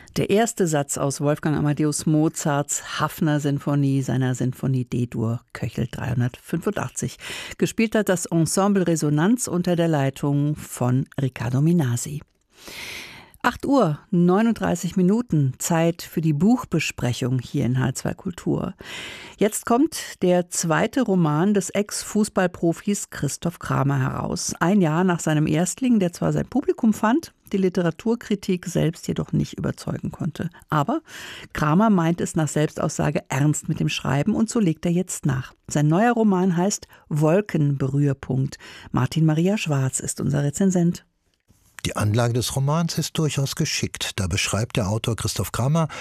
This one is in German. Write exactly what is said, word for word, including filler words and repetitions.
Der erste Satz aus Wolfgang Amadeus Mozarts Haffner-Sinfonie, seiner Sinfonie D-Dur, Köchel dreihundertfünfundachtzig. Gespielt hat das Ensemble Resonanz unter der Leitung von Riccardo Minasi. acht Uhr neununddreißig Minuten, Zeit für die Buchbesprechung hier in H zwei Kultur. Jetzt kommt der zweite Roman des Ex-Fußballprofis Christoph Kramer heraus. Ein Jahr nach seinem Erstling, der zwar sein Publikum fand, die Literaturkritik selbst jedoch nicht überzeugen konnte. Aber Kramer meint es nach Selbstaussage ernst mit dem Schreiben und so legt er jetzt nach. Sein neuer Roman heißt Wolkenberührpunkt. Martin Maria Schwarz ist unser Rezensent. Die Anlage des Romans ist durchaus geschickt. Da beschreibt der Autor Christoph Kramer